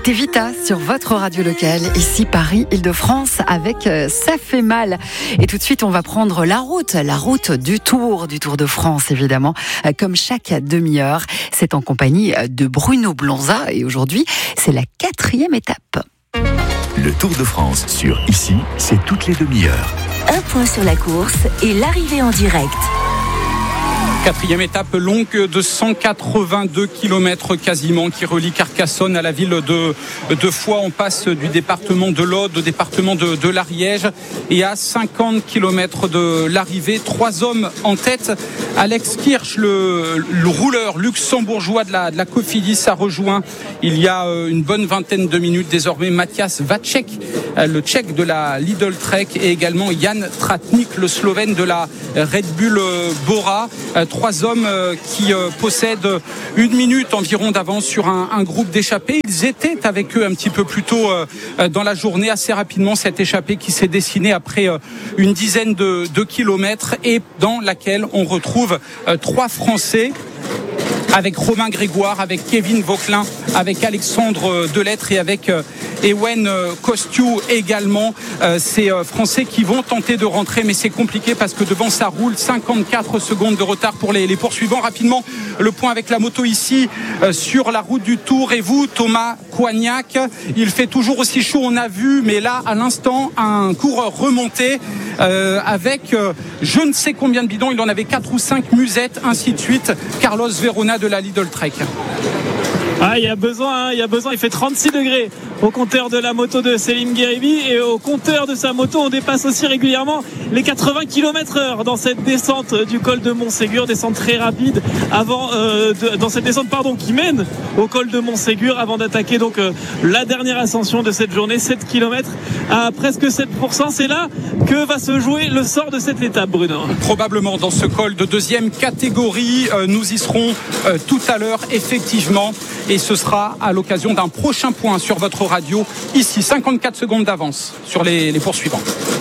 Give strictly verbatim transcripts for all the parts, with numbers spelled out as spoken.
écoutez Vita sur votre radio locale, ici Paris, Île-de-France, avec euh, Ça fait mal. Et tout de suite, on va prendre la route, la route du Tour, du Tour de France, évidemment, euh, comme chaque demi-heure. C'est en compagnie de Bruno Blonza et aujourd'hui, c'est la quatrième étape. Le Tour de France sur Ici, c'est toutes les demi-heures. Un point sur la course et l'arrivée en direct. Quatrième étape longue de cent quatre-vingt-deux kilomètres quasiment qui relie Carcassonne à la ville de, de Foix. On passe du département de l'Aude au département de, de l'Ariège et à cinquante kilomètres de l'arrivée. Trois hommes en tête. Alex Kirch, le, le rouleur luxembourgeois de la, de la Cofidis, a rejoint il y a une bonne vingtaine de minutes désormais Matthias Vacek, le Tchèque de la Lidl Trek, et également Jan Tratnik, le Slovène de la Red Bull Bora. Trois hommes qui possèdent une minute environ d'avance sur un, un groupe d'échappés. Ils étaient avec eux un petit peu plus tôt dans la journée. Assez rapidement, cette échappée qui s'est dessinée après une dizaine de, de kilomètres et dans laquelle on retrouve trois Français, avec Romain Grégoire, avec Kevin Vauquelin, avec Alexandre Delettre et avec Ewen Kostiou également. Euh, ces Français qui vont tenter de rentrer, mais c'est compliqué parce que devant ça roule. Cinquante-quatre secondes de retard pour les, les poursuivants. Rapidement, le point avec la moto ici euh, sur la route du Tour. Et vous, Thomas Coignac, il fait toujours aussi chaud, on a vu, mais là, à l'instant, un coureur remonté euh, avec euh, je ne sais combien de bidons. Il en avait quatre ou cinq musettes, ainsi de suite. Carlos Verona de la Lidl Trek. Ah, il y a besoin, hein, il y a besoin. Il fait trente-six degrés au compteur de la moto de Selim Gueribi, et au compteur de sa moto, on dépasse aussi régulièrement les quatre-vingts kilomètres heure dans cette descente du col de Montségur, descente très rapide avant euh, de, dans cette descente pardon qui mène au col de Montségur avant d'attaquer donc euh, la dernière ascension de cette journée, sept kilomètres à presque sept pour cent. C'est là que va se jouer le sort de cette étape, Bruno. Probablement dans ce col de deuxième catégorie, euh, nous y serons euh, tout à l'heure effectivement, et ce sera à l'occasion d'un prochain point sur votre radio, ici, cinquante-quatre secondes d'avance sur les, les poursuivants.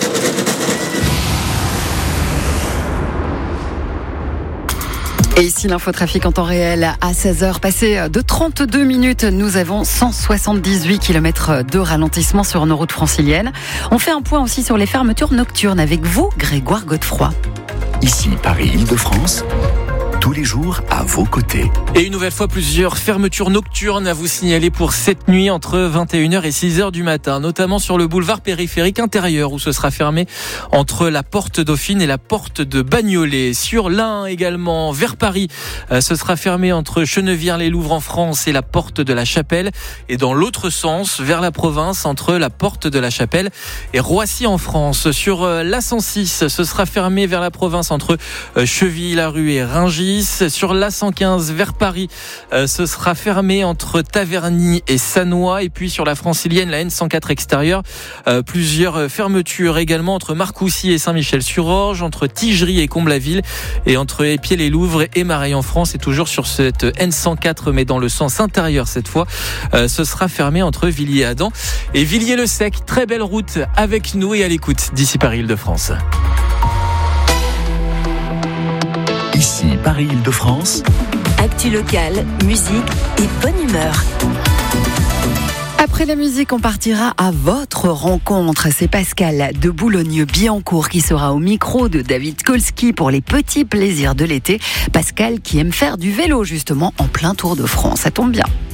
Et ici, l'infotrafic en temps réel à seize heures, passé de trente-deux minutes, nous avons cent soixante-dix-huit kilomètres de ralentissement sur nos routes franciliennes. On fait un point aussi sur les fermetures nocturnes avec vous, Grégoire Godefroy. Ici, Paris, Île-de-France, tous les jours à vos côtés. Et une nouvelle fois, plusieurs fermetures nocturnes à vous signaler pour cette nuit entre vingt et une heures et six heures du matin, notamment sur le boulevard périphérique intérieur où ce sera fermé entre la porte Dauphine et la porte de Bagnolet. Sur l'Ain également, vers Paris, ce sera fermé entre Chenevières-les-Louvres en France et la porte de la Chapelle, et dans l'autre sens, vers la province, entre la porte de la Chapelle et Roissy en France. Sur l'A cent six, ce sera fermé vers la province entre Chevilly-la-Rue et Rungis. Sur l'A cent quinze vers Paris, euh, ce sera fermé entre Taverny et Sannois. Et puis sur la francilienne, la N cent quatre extérieure, euh, plusieurs fermetures également entre Marcoussis et Saint-Michel-sur-Orge, entre Tigerie et Comble-la-Ville, et entre Épied-les-Louvres et Mareil en France. Et toujours sur cette N cent quatre, mais dans le sens intérieur cette fois, euh, ce sera fermé entre Villiers-Adam et Villiers-le-Sec. Très belle route avec nous et à l'écoute d'ici Paris Île-de-France. Ici, Paris, Île-de-France. Actu locale, musique et bonne humeur. Après la musique, on partira à votre rencontre. C'est Pascal de Boulogne-Billancourt qui sera au micro de David Kolski pour les petits plaisirs de l'été. Pascal qui aime faire du vélo justement en plein Tour de France. Ça tombe bien.